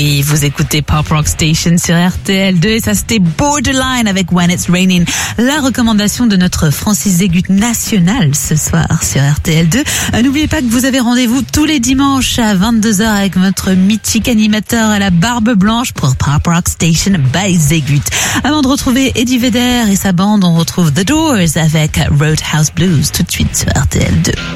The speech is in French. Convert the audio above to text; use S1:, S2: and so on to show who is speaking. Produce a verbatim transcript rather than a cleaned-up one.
S1: Oui, vous écoutez Pop Rock Station sur R T L deux et ça c'était Borderline avec When It's Raining. La recommandation de notre Francis Zégut national ce soir sur R T L deux. Euh, n'oubliez pas que vous avez rendez-vous tous les dimanches à vingt-deux heures avec votre mythique animateur à la barbe blanche pour Pop Rock Station by Zégut. Avant de retrouver Eddie Vedder et sa bande, on retrouve The Doors avec Roadhouse Blues tout de suite sur R T L deux.